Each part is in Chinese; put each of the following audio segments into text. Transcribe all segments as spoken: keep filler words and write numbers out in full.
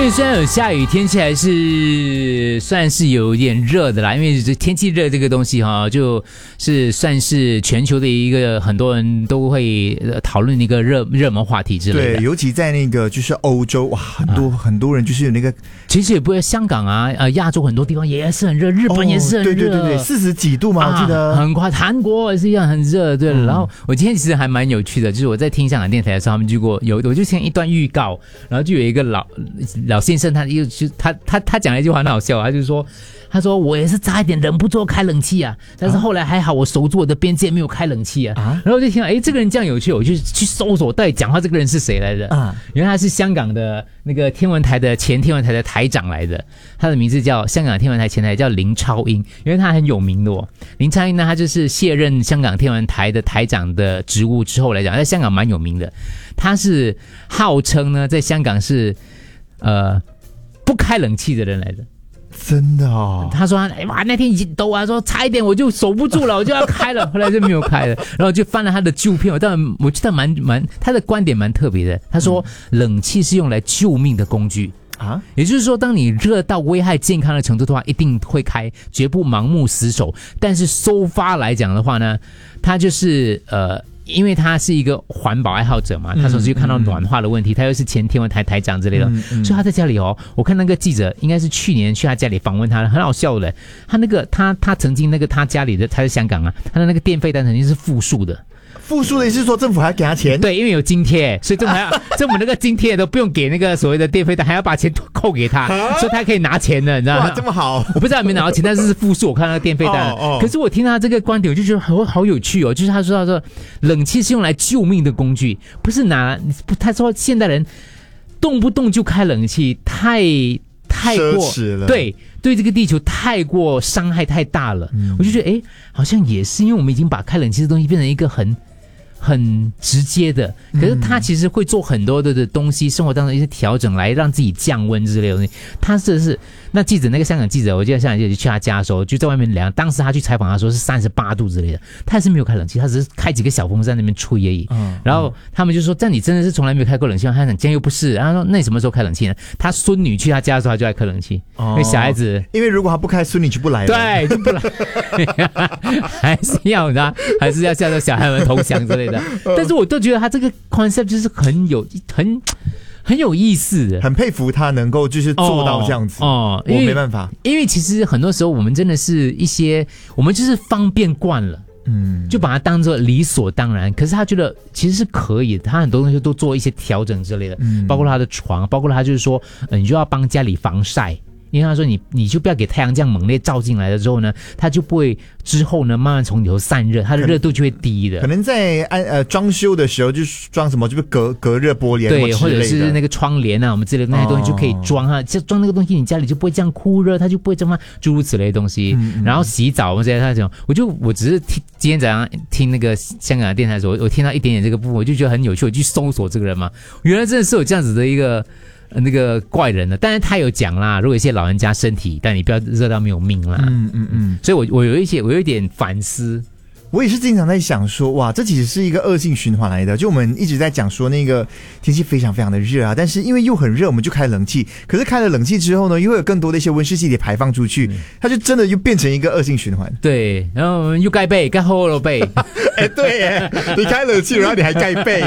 边虽然有下雨，天气还是算是有一点热的啦。因为天气热这个东西哈，就是算是全球的一个很多人都会讨论的一个热热门话题之类的。 对，尤其在那个就是欧洲哇，很多、啊、很多人就是有那个， 其实也不会香港啊，呃，亚洲很多地方也是很热，日本也是很热，哦、 对对对对，四十几度嘛，啊、我记得很快，韩国也是一样很热。对、嗯，然后我今天其实还蛮有趣的，就是我在听香港电台的时候，他们就过有，我就听一段预告，然后就有一个老老先生他，他又他他他讲了一句话很好笑，他就说。他说我也是差一点忍不住开冷气啊，但是后来还好我守住我的边界没有开冷气啊，啊然后我就听到哎这个人这样有趣，我就去搜索到底讲话这个人是谁来的啊，原来他是香港的那个天文台的前天文台的台长来的，他的名字叫香港天文台前台叫林超英，因为他很有名的哦。林超英呢，他就是卸任香港天文台的台长的职务之后来讲，在香港蛮有名的，他是号称呢在香港是呃不开冷气的人来的。 真的哦， 他说哎哇那天已经抖啊，说差一点我就守不住了，我就要开了，后来就没有开了，然后就翻了他的旧片，我当然我觉得蛮蛮他的观点蛮特别的，他说、嗯、冷气是用来救命的工具啊，也就是说当你热到危害健康的程度的话一定会开，绝不盲目死守，但是收发来讲的话呢，他就是呃因为他是一个环保爱好者嘛，他总是看到暖化的问题，嗯嗯、他又是前天文台台长之类的、嗯嗯，所以他在家里哦，我看那个记者应该是去年去他家里访问他，很好笑的。他那个他他曾经那个他家里的他在香港啊，他的那个电费单曾经是负数的。 负数的意思是说政府还要给他钱？ 对，因为有津贴，所以政府还要政府那个津贴都不用给那个所谓的电费单，还要把钱扣给他，所以他可以拿钱的，你知道吗？ 哇，这么好！ 我不知道有没有拿到钱，但是是负数。我看那个电费单，哦哦、可是我听他这个观点，我就觉得好好有趣哦。就是他说他说冷气是用来救命的工具，不是拿。他说现代人动不动就开冷气，太太过奢侈了， 对。对这个地球太过伤害太大了、嗯，我就觉得哎，好像也是因为我们已经把开冷气的东西变成一个很很直接的，可是他其实会做很多的的东西，生活当中一些调整来让自己降温之类的东西。他这是那记者那个香港记者，我记得香港记者去他家的时候就在外面量，当时他去采访他说是三十八度之类的，他还是没有开冷气，他只是开几个小风扇在那边吹而已。嗯、然后他们就说：“但你真的是从来没有开过冷气吗？”他讲：“今天又不是。”然后说：“那你什么时候开冷气呢？”他孙女去他家的时候，他就爱开冷气。哦，因为小孩子， 因为如果他不开，孙女就不来了。 对，就不来，还是要的，还是要叫做小孩们投降之类的。但是我都觉得他这个 concept 就是很有很很有意思的， 很佩服他能够就是做到这样子。哦，我没办法， 因为其实很多时候我们真的是一些我们就是方便惯了。嗯，就把它当作理所当然，可是他觉得其实是可以的，他很多东西都做一些调整之类的，嗯，包括他的床，包括他就是说，呃、你就要帮家里防晒。因为他说你你就不要给太阳这样猛烈照进来了之后呢，它就不会之后呢慢慢从里头散热，它的热度就会低的。 可能在安呃装修的时候就装什么，就是隔隔热玻璃， 对，或者是那个窗帘啊，我们之类的那些东西就可以装哈，就、哦、装那个东西，你家里就不会这样酷热，它就不会这么诸如此类的东西。嗯嗯、然后洗澡我们这些他讲，我就我只是听今天早上听那个香港的电台的时候，我听到一点点这个部分，我就觉得很有趣，我去搜索这个人嘛，原来真的是有这样子的一个。那个怪人呢？但是他有讲啦，如果一些老人家身体，但你不要热到没有命啦。嗯嗯嗯。所以我我有一些我有一点反思。 我也是经常在想说，哇，这其实是一个恶性循环来的。就我们一直在讲说，那个天气非常非常的热啊，但是因为又很热，我们就开冷气。可是开了冷气之后呢，又会有更多的一些温室气体排放出去，它就真的又变成一个恶性循环。 对，然后我们又盖被，盖厚了被。 哎，对耶，你开冷气，然后你还盖被。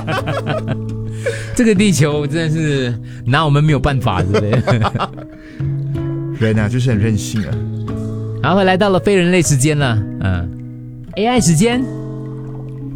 这个地球真的是拿我们没有办法，对不对？ 人啊，就是很任性啊。 然后来到了非人类时间了，嗯。A I 时间。